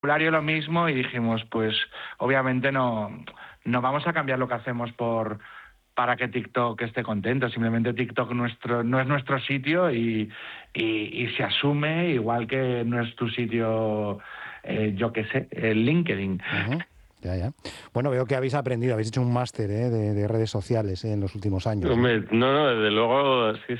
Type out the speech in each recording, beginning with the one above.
vocabulario lo mismo y dijimos, pues obviamente no vamos a cambiar lo que hacemos para que TikTok esté contento. Simplemente TikTok no es nuestro sitio y se asume, igual que no es tu sitio, yo qué sé, el LinkedIn. Uh-huh. Ya. Bueno, veo que habéis habéis hecho un máster de redes sociales en los últimos años. Hombre, no, desde luego, sí.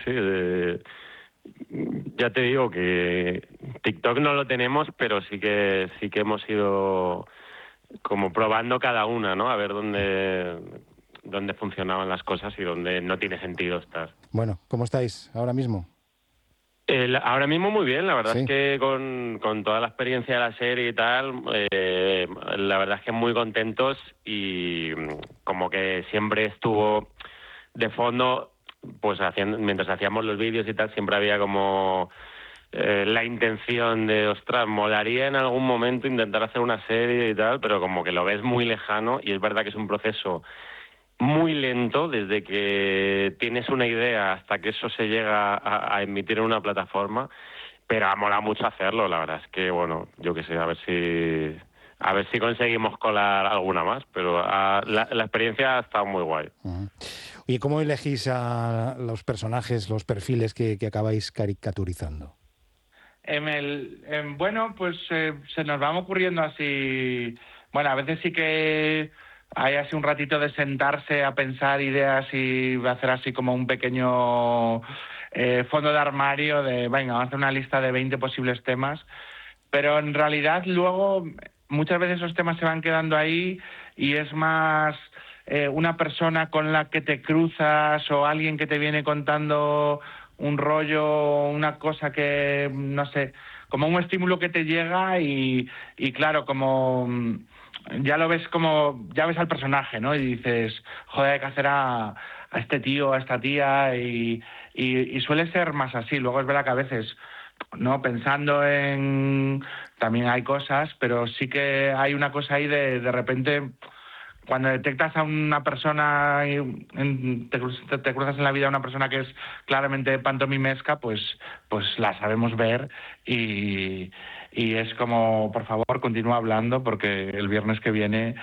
Ya te digo que TikTok no lo tenemos, pero sí que hemos ido como probando cada una, ¿no? A ver dónde funcionaban las cosas y dónde no tiene sentido estar. Bueno, ¿cómo estáis ahora mismo? Ahora mismo muy bien, la verdad Sí. es que con toda la experiencia de la serie y tal, la verdad es que muy contentos y como que siempre estuvo de fondo, pues mientras hacíamos los vídeos y tal, siempre había como la intención de, ostras, molaría en algún momento intentar hacer una serie y tal, pero como que lo ves muy lejano y es verdad que es un proceso muy lento desde que tienes una idea hasta que eso se llega a emitir en una plataforma, pero ha molado mucho hacerlo, la verdad es que, bueno, yo qué sé, a ver si conseguimos colar alguna más, pero la experiencia ha estado muy guay. Uh-huh. ¿Y cómo elegís a los personajes, los perfiles que acabáis caricaturizando? Bueno, pues se nos van ocurriendo así. Bueno, a veces sí que hay así un ratito de sentarse a pensar ideas y hacer así como un pequeño fondo de armario de, venga, vamos a hacer una lista de 20 posibles temas, pero en realidad luego muchas veces esos temas se van quedando ahí y es más una persona con la que te cruzas o alguien que te viene contando un rollo, una cosa que, no sé, como un estímulo que te llega y claro, como ya lo ves como, ya ves al personaje, ¿no? Y dices, joder, hay que hacer a este tío, a esta tía y suele ser más así. Luego es verdad que a veces, no, pensando en, también hay cosas, pero sí que hay una cosa ahí de repente cuando detectas a una persona te cruzas en la vida a una persona que es claramente pantomimesca, pues la sabemos ver y es como, por favor, continúa hablando porque el viernes que viene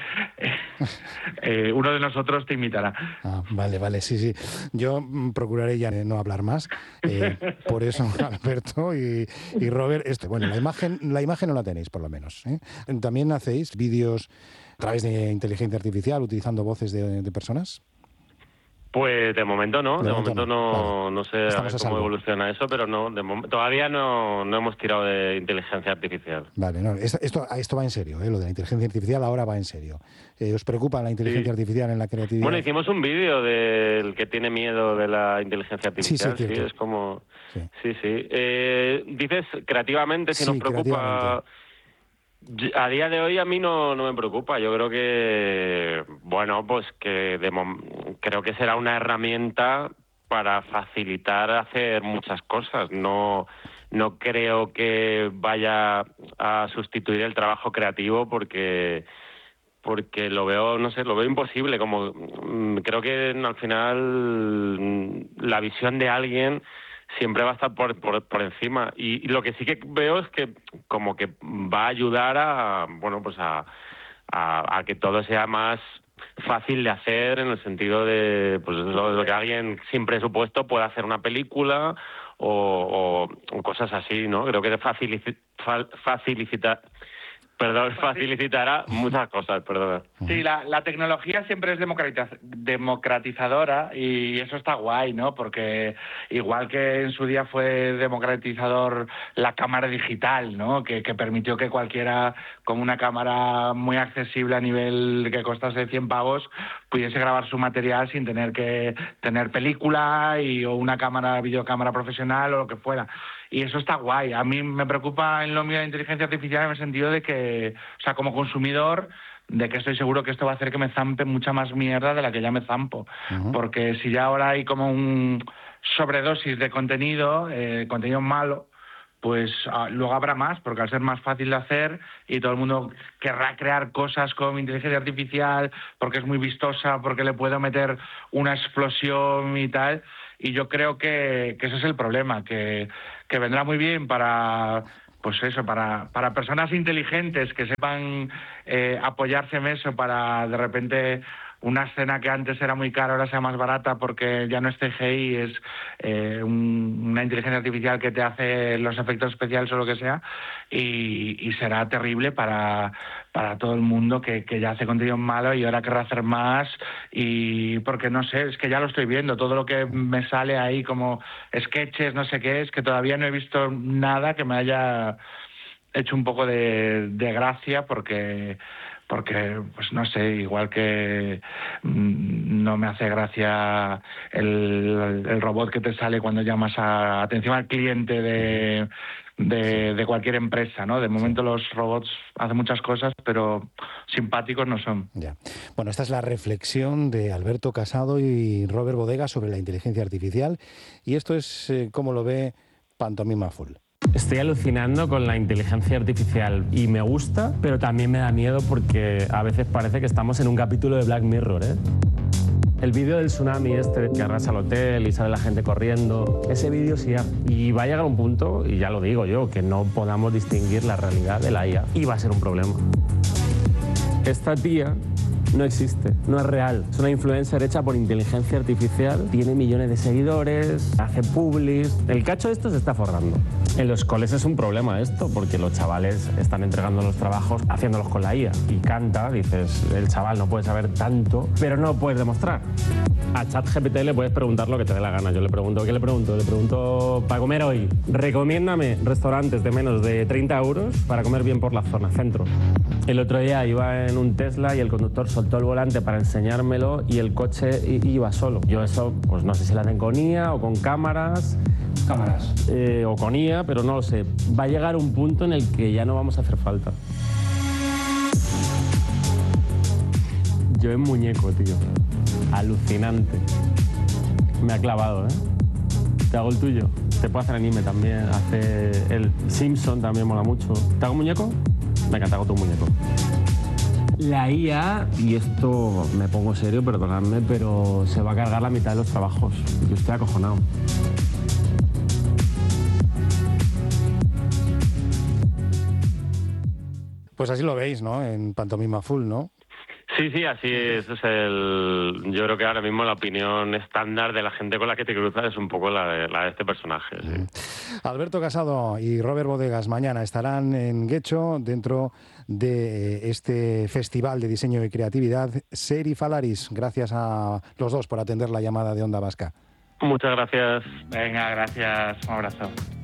uno de nosotros te imitará. Ah, vale, sí. Yo procuraré ya no hablar más. Por eso, Alberto y Robert, bueno, la imagen no la tenéis, por lo menos, ¿eh? ¿También hacéis vídeos a través de inteligencia artificial utilizando voces de personas? Pues de momento no, Vale. no sé a ver cómo evoluciona eso, pero no, todavía no hemos tirado de inteligencia artificial. Vale, no, esto va en serio, lo de la inteligencia artificial ahora va en serio. ¿Os preocupa la inteligencia artificial en la creatividad? Bueno, hicimos un vídeo del que tiene miedo de la inteligencia artificial, sí, es como... Sí. Dices creativamente si nos preocupa... A día de hoy a mí no me preocupa. Yo creo que, bueno, pues que creo que será una herramienta para facilitar hacer muchas cosas. No creo que vaya a sustituir el trabajo creativo porque lo veo, no sé, lo veo imposible. Como creo que al final la visión de alguien siempre va a estar por encima y lo que sí que veo es que como que va a ayudar a que todo sea más fácil de hacer, en el sentido de pues lo que alguien sin presupuesto pueda hacer una película o cosas así, ¿no? Creo que facilitará muchas cosas, perdona. Sí, la tecnología siempre es democratizadora y eso está guay, ¿no? Porque igual que en su día fue democratizador la cámara digital, ¿no? Que permitió que cualquiera con una cámara muy accesible a nivel que costase 100 pavos pudiese grabar su material sin tener que tener película o una videocámara profesional o lo que fuera. Y eso está guay. A mí me preocupa en lo mío la inteligencia artificial en el sentido de que, o sea, como consumidor, de que estoy seguro que esto va a hacer que me zampe mucha más mierda de la que ya me zampo. Uh-huh. Porque si ya ahora hay como un sobredosis de contenido malo, pues luego habrá más, porque al ser más fácil de hacer y todo el mundo querrá crear cosas con inteligencia artificial porque es muy vistosa, porque le puedo meter una explosión y tal. Y yo creo que ese es el problema, que vendrá muy bien para pues eso, para personas inteligentes que sepan apoyarse en eso para de repente una escena que antes era muy cara ahora sea más barata porque ya no es CGI, es una inteligencia artificial que te hace los efectos especiales o lo que sea, y será terrible para todo el mundo que ya hace contenido malo y ahora querrá hacer más, y porque no sé, es que ya lo estoy viendo, todo lo que me sale ahí como sketches, no sé qué, es que todavía no he visto nada que me haya hecho un poco de gracia porque pues no sé, igual que no me hace gracia el robot que te sale cuando llamas a atención al cliente de cualquier empresa, ¿no? De momento los robots hacen muchas cosas, pero simpáticos no son. Ya. Bueno, esta es la reflexión de Alberto Casado y Robert Bodegas sobre la inteligencia artificial, y esto es cómo lo ve Pantomima Full. Estoy alucinando con la inteligencia artificial y me gusta, pero también me da miedo porque a veces parece que estamos en un capítulo de Black Mirror, ¿eh? El vídeo del tsunami este que arrasa el hotel y sale la gente corriendo, ese vídeo sí. Y va a llegar un punto, y ya lo digo yo, que no podamos distinguir la realidad de la IA y va a ser un problema. Esta tía no existe, no es real. Es una influencer hecha por inteligencia artificial, tiene millones de seguidores, hace publis. El cacho de esto se está forrando. En los coles es un problema esto, porque los chavales están entregando los trabajos haciéndolos con la IA. Y canta, dices, el chaval no puede saber tanto, pero no lo puedes demostrar. A ChatGPT le puedes preguntar lo que te dé la gana. Yo le pregunto, ¿qué le pregunto? Le pregunto, para comer hoy, recomiéndame restaurantes de menos de 30 euros para comer bien por la zona centro. El otro día iba en un Tesla y el conductor soltó el volante para enseñármelo y el coche iba solo. Yo eso, pues no sé si la hacen con IA o con cámaras. O con IA, pero no lo sé. Va a llegar un punto en el que ya no vamos a hacer falta. Yo en muñeco, tío. Alucinante. Me ha clavado, ¿eh? Te hago el tuyo. Te puedo hacer anime también. Hace el Simpson también mola mucho. ¿Te hago un muñeco? Venga, te hago tu muñeco. La IA, y esto me pongo serio, perdonadme, pero se va a cargar la mitad de los trabajos. Yo estoy acojonado. Pues así lo veis, ¿no? En Pantomima Full, ¿no? Sí, así es. Yo creo que ahora mismo la opinión estándar de la gente con la que te cruzas es un poco la de este personaje. Sí. Alberto Casado y Robert Bodegas mañana estarán en Getxo dentro de este Festival de Diseño y Creatividad Ser y Falaris. Gracias a los dos por atender la llamada de Onda Vasca. Muchas gracias. Venga, gracias. Un abrazo.